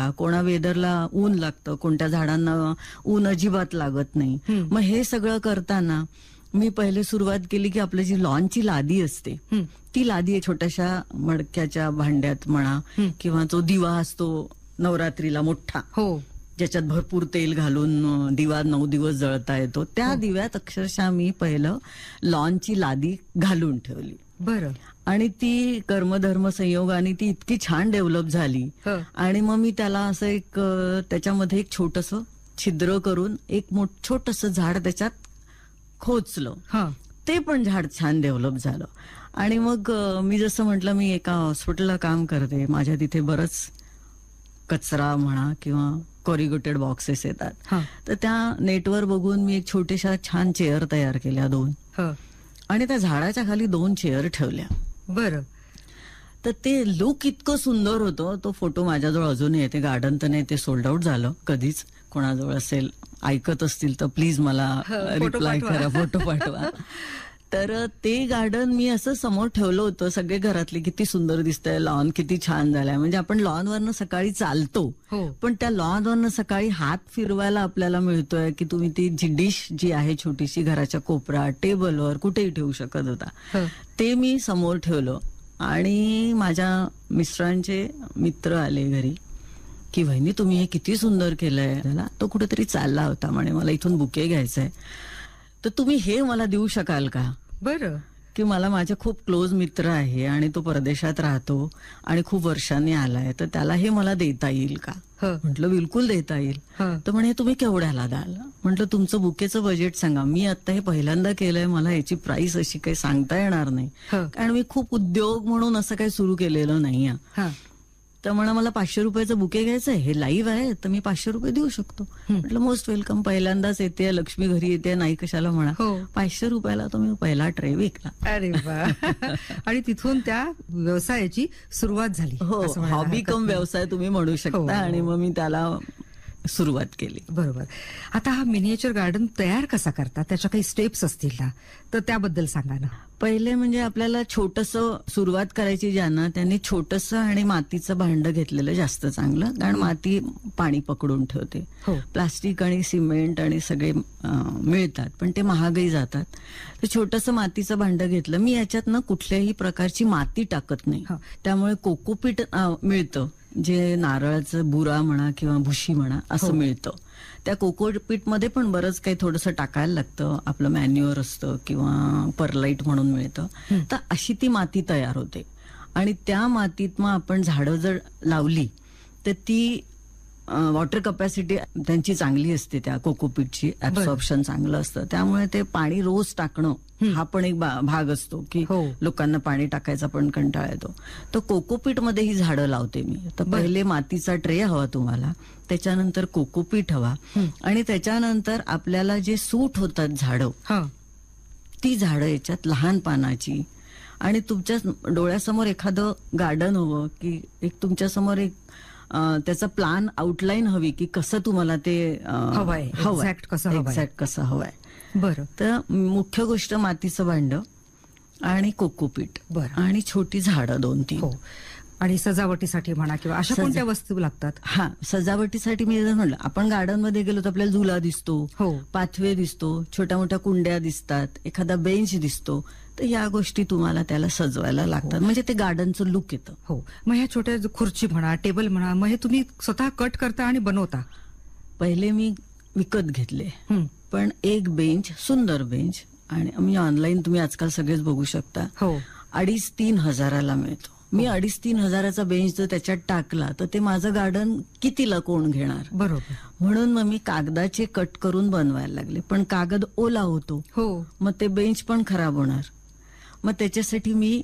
बघा, कोणा वेदरला ऊन लागतं, कोणत्या झाडांना ऊन अजिबात लागत नाही. मग हे सगळं करताना मी पहिले सुरुवात केली की आपली जी लॉनची लादी असते ती लादी छोट्याशा मडक्याच्या भांड्यात म्हणा किंवा जो दिवा असतो नवरात्रीला मोठा, हो, ज्याच्यात भरपूर तेल घालून दिवा 9 दिवस जळता येतो, त्या दिव्यात अक्षरशः मी पहिलं लॉनची लादी घालून ठेवली. बरं. आणि ती कर्मधर्म संयोगाने ती इतकी छान डेव्हलप झाली. आणि मग मी त्याला असं एक त्याच्यामध्ये एक छोटस छिद्र करून एक छोटस झाड त्याच्यात खोचलं. ते पण झाड छान डेव्हलप झालं. आणि मग मी जसं म्हटलं, मी एका हॉस्पिटलला काम करते, माझ्या तिथे बरंच कचरा म्हणा किंवा कॉरिगेटेड बॉक्सेस येतात, तर त्या नेटवर बघून मी एक छोट्याशा छान चेअर तयार केल्या 2, आणि त्या झाडाच्या खाली 2 चेअर ठेवल्या. बरं. तर ते लुक इतकं सुंदर होतं. तो फोटो माझ्याजवळ अजूनही आहे. ते गार्डन तर नाही, ते सोल्ड आउट झालं. कधीच कोणाजवळ असेल, ऐकत असतील तर प्लीज मला रिप्लाय करा, फोटो पाठवा. तर ते गार्डन मी असं समोर ठेवलं होतं. सगळे घरातले किती सुंदर दिसतंय, लॉन किती छान झालाय. म्हणजे आपण लॉनवरनं सकाळी चालतो, पण त्या लॉनवरनं सकाळी हात फिरवायला आपल्याला मिळतोय की तुम्ही ती जी डिश जी आहे छोटीशी घराच्या कोपऱ्यात, टेबलवर कुठेही ठेवू शकत होता. ते मी समोर ठेवलं. आणि माझ्या मिस्टरांचे मित्र आले घरी की वहिनी तुम्ही हे किती सुंदर केलंय. त्याला तो कुठेतरी चालला होता, म्हणे मला इथून बुके घ्यायचंय, तर तुम्ही हे मला देऊ शकाल का. बरं. की मला माझे खूप क्लोज मित्र आहे आणि तो परदेशात राहतो आणि खूप वर्षांनी आलाय, तर त्याला हे मला देता येईल का. म्हटलं बिलकुल देता येईल. तर म्हणे तुम्ही केवढ्याला द्याल. म्हटलं तुमचं बुकेचं बजेट सांगा. मी आता हे पहिल्यांदा केलंय, मला याची प्राइस अशी काही सांगता येणार नाही, कारण मी खूप उद्योग म्हणून असं काही सुरू केलेलं नाही. तर म्हणा मला 500 रुपयाचं बुके घ्यायचंय, हे लाईव्ह आहे तर मी 500 रुपये देऊ शकतो. म्हटलं मोस्ट वेलकम, पहिल्यांदाच येते, लक्ष्मी घरी येते, नाही कशाला म्हणा. 500 रुपयाला तो मी पहिला ट्रे विकला. अरे वा. आणि तिथून त्या व्यवसायाची सुरुवात झाली. हो, हॉबी कम व्यवसाय तुम्ही म्हणू शकता. आणि मग मी त्याला सुरुवात केली. बरोबर. आता हा मिनिएचर गार्डन तयार कसा करता, त्याच्या काही स्टेप्स असतील ना, तर त्याबद्दल सांगा ना. पहिले म्हणजे आपल्याला छोटंसं सुरुवात करायची, ज्यांना त्यांनी छोटंसं आणि मातीचं भांड घेतलेलं जास्त चांगलं, कारण माती पाणी पकडून ठेवते. प्लास्टिक आणि सिमेंट आणि सगळे मिळतात पण ते महागही जातात. तर छोटंसं मातीचं भांड घेतलं मी. याच्यात ना कुठल्याही प्रकारची माती टाकत नाही, त्यामुळे कोकोपीट मिळतं, जे नारळाचं बुरा म्हणा किंवा भुशी म्हणा असं मिळतं. त्या कोकोपीट मध्ये पण बरंच काही थोडंसं टाकायला लागतं, आपलं मॅन्युअर असतं किंवा परलाईट म्हणून मिळतं. तर अशी ती माती तयार होते. आणि त्या मातीत मग आपण झाडं जर लावली तर ती वॉटर कपॅसिटी त्यांची चांगली असते, त्या कोकोपीटची ऍब्सॉर्प्शन चांगलं असतं. त्यामुळे ते पाणी रोज टाकणं हा पण एक भाग असतो की लोकांना पाणी टाकायचा पण कंटाळा येतो. तर कोकोपीट मध्ये ही झाडं लावते मी. तर पहिले मातीचा ट्रे हवा तुम्हाला, त्याच्यानंतर कोकोपीट हवा, आणि त्याच्यानंतर आपल्याला जे सूट होतात झाडं, ती झाडं याच्यात लहान पानाची. आणि तुमच्या डोळ्यासमोर एखादं गार्डन हवं की एक तुमच्यासमोर एक त्याचा प्लॅन आउटलाईन हवी की कसं तुम्हाला ते हवंय, एक्झॅक्ट कसं हवंय. बरं. तर मुख्य गोष्ट मातीचं भांड आणि कोकोपीट आणि छोटी झाडं 2-3. आणि सजावटीसाठी म्हणा किंवा अशा कोणत्या वस्तू लागतात. हा, सजावटीसाठी मी म्हटलं, आपण गार्डन मध्ये गेलो तर आपल्याला झुला दिसतो, पाथवे दिसतो, छोट्या मोठ्या कुंड्या दिसतात, एखादा बेंच दिसतो. तर या गोष्टी तुम्हाला त्याला सजवायला लागतात, म्हणजे ते गार्डनचं लुक येतं. हो. मग ह्या छोट्या खुर्ची म्हणा, टेबल म्हणा, मग हे तुम्ही स्वतः कट करता आणि बनवता. पहिले मी विकत घेतले, पण एक बेंच, सुंदर बेंच, आणि मी ऑनलाईन तुम्ही आजकाल सगळेच बघू शकता, 2,500-3,000 हजाराला मिळतो. मी 2,500-3,000 हजाराचा बेंच जर त्याच्यात टाकला तर ते माझं गार्डन कितीला कोण घेणार. बरोबर. म्हणून मग मी कागदाचे कट करून बनवायला लागले, पण कागद ओला होतो, मग ते बेंच पण खराब होणार. मग त्याच्यासाठी मी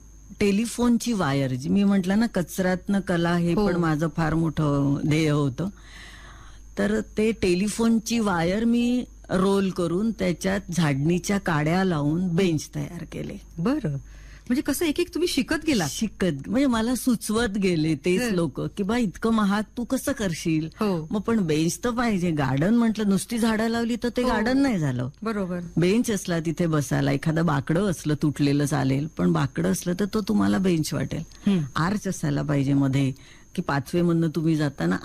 टेलिफोनची वायर, जी मी म्हटलं ना कचऱ्यातनं कला, हे पण माझं फार मोठं ध्येय होतं. तर ते टेलिफोनची वायर मी रोल करून त्याच्यात झाडणीच्या काड्या लावून बेंच तयार केले. बरं. म्हणजे कसं एक एक तुम्ही शिकत गेला. म्हणजे मला सुचवत गेले तेच लोक की बा इतकं महाग तू कसं करशील. मग पण बेंच तर पाहिजे. गार्डन म्हटलं नुसती झाडं लावली तर ते गार्डन नाही झालं. बरोबर. बेंच असला तिथे बसायला, एखादं बाकडं असलं तुटलेलं चालेल, पण बाकडं असलं तर तो तुम्हाला बेंच वाटेल. आर्च असायला पाहिजे मध्ये, की पाथवे मधनं तुम्ही जाताना